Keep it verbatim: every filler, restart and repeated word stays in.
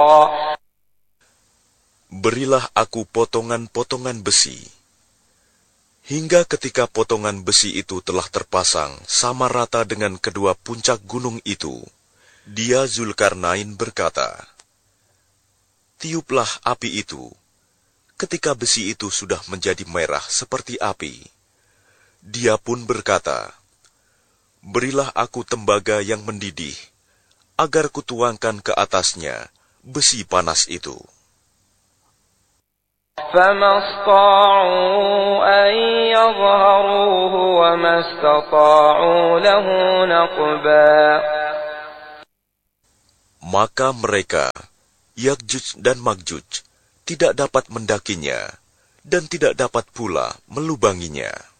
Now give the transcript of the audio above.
Berilah aku potongan-potongan besi. Hingga ketika potongan besi itu telah terpasang sama rata dengan kedua puncak gunung itu, dia Zulkarnain berkata, "Tiuplah api itu." Ketika besi itu sudah menjadi merah seperti api, dia pun berkata, "Berilah aku tembaga yang mendidih, agar kutuangkan ke atasnya besi panas itu." فما استطاعوا أن يظهروه وما استطاعوا له نقبا. Maka mereka, Ya'juj dan Ma'juj, tidak dapat mendakinya dan tidak dapat pula melubanginya.